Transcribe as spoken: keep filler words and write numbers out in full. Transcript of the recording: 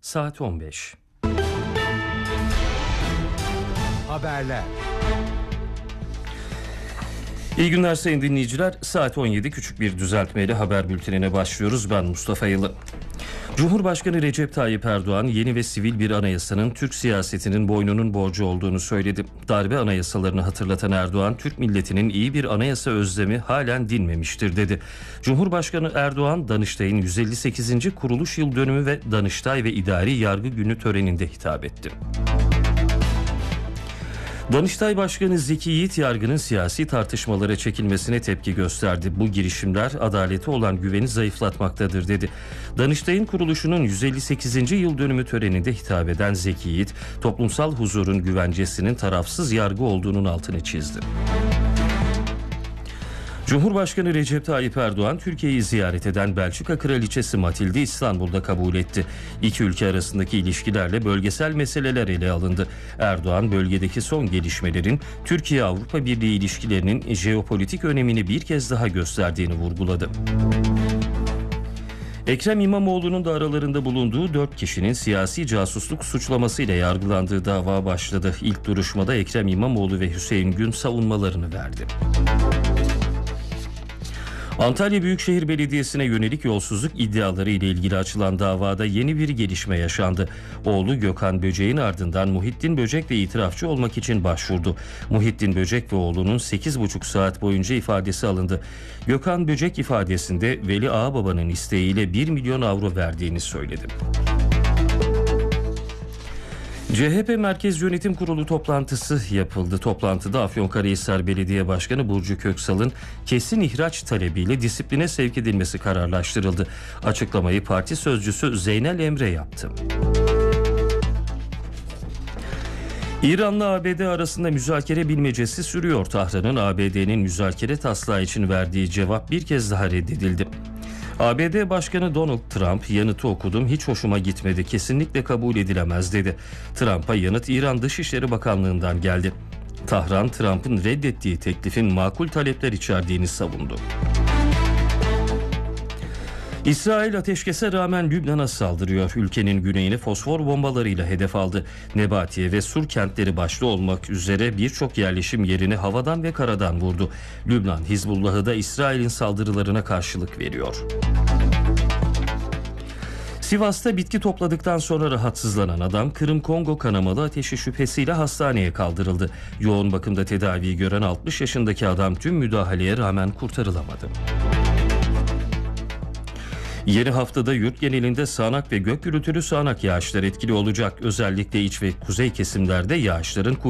saat on beş. Haberler. İyi günler sayın dinleyiciler. Saat on yedi, küçük bir düzeltmeyle haber bültenine başlıyoruz. Ben Mustafa Yılı. Cumhurbaşkanı Recep Tayyip Erdoğan yeni ve sivil bir anayasanın Türk siyasetinin boynunun borcu olduğunu söyledi. Darbe anayasalarını hatırlatan Erdoğan, Türk milletinin iyi bir anayasa özlemi halen dinmemiştir dedi. Cumhurbaşkanı Erdoğan, Danıştay'ın yüz elli sekizinci kuruluş yıl dönümü ve Danıştay ve İdari Yargı Günü töreninde hitap etti. Danıştay Başkanı Zeki Yiğit Yargı'nın siyasi tartışmalara çekilmesine tepki gösterdi. Bu girişimler adalete olan güveni zayıflatmaktadır dedi. Danıştay'ın kuruluşunun yüz elli sekizinci yıl dönümü töreninde hitap eden Zeki Yiğit, toplumsal huzurun güvencesinin tarafsız yargı olduğunun altını çizdi. Cumhurbaşkanı Recep Tayyip Erdoğan, Türkiye'yi ziyaret eden Belçika Kraliçesi Matilde İstanbul'da kabul etti. İki ülke arasındaki ilişkilerle bölgesel meseleler ele alındı. Erdoğan, bölgedeki son gelişmelerin Türkiye-Avrupa Birliği ilişkilerinin jeopolitik önemini bir kez daha gösterdiğini vurguladı. Ekrem İmamoğlu'nun da aralarında bulunduğu dört kişinin siyasi casusluk suçlamasıyla yargılandığı dava başladı. İlk duruşmada Ekrem İmamoğlu ve Hüseyin Gün savunmalarını verdi. Antalya Büyükşehir Belediyesi'ne yönelik yolsuzluk iddiaları ile ilgili açılan davada yeni bir gelişme yaşandı. Oğlu Gökhan Böcek'in ardından Muhittin Böcek de itirafçı olmak için başvurdu. Muhittin Böcek ve oğlunun sekiz buçuk saat boyunca ifadesi alındı. Gökhan Böcek ifadesinde Veli Ağababa'nın isteğiyle bir milyon avro verdiğini söyledi. C H P Merkez Yönetim Kurulu toplantısı yapıldı. Toplantıda Afyonkarahisar Belediye Başkanı Burcu Köksal'ın kesin ihraç talebiyle disipline sevk edilmesi kararlaştırıldı. Açıklamayı parti sözcüsü Zeynel Emre yaptı. İran'la A B D arasında müzakere bilmecesi sürüyor. Tahran'ın A B D'nin müzakere taslağı için verdiği cevap bir kez daha reddedildi. A B D Başkanı Donald Trump, yanıtı okudum, hiç hoşuma gitmedi, kesinlikle kabul edilemez dedi. Trump'a yanıt İran Dışişleri Bakanlığı'ndan geldi. Tahran, Trump'ın reddettiği teklifin makul talepler içerdiğini savundu. İsrail ateşkese rağmen Lübnan'a saldırıyor. Ülkenin güneyini fosfor bombalarıyla hedef aldı. Nebatiye ve Sur kentleri başta olmak üzere birçok yerleşim yerini havadan ve karadan vurdu. Lübnan Hizbullah'ı da İsrail'in saldırılarına karşılık veriyor. Sivas'ta bitki topladıktan sonra rahatsızlanan adam Kırım-Kongo kanamalı ateşi şüphesiyle hastaneye kaldırıldı. Yoğun bakımda tedavi gören altmış yaşındaki adam tüm müdahaleye rağmen kurtarılamadı. Yeni haftada yurt genelinde sağanak ve gök gürültülü sağanak yağışlar etkili olacak. Özellikle iç ve kuzey kesimlerde yağışların